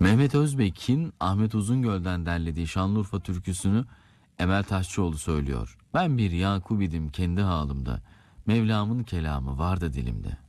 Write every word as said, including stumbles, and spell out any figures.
Mehmet Özbek'in Ahmet Uzungöl'den derlediği Şanlıurfa türküsünü Emel Taşçıoğlu söylüyor. Ben bir Yakubidim kendi halimde, Mevlam'ın kelamı vardı dilimde.